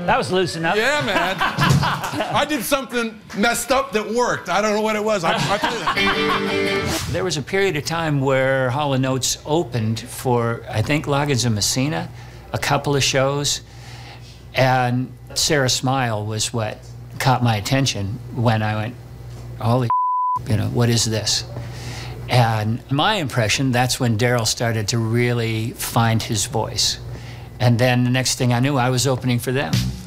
That was loose enough. Yeah, man. I did something messed up that worked. I don't know what it was. I played it. There was a period of time where Hall & Oates opened for, I think, Loggins and Messina, a couple of shows, and Sarah Smile was what caught my attention when I went, holy you know, what is this? And my impression, that's when Daryl started to really find his voice. And then the next thing I knew, I was opening for them.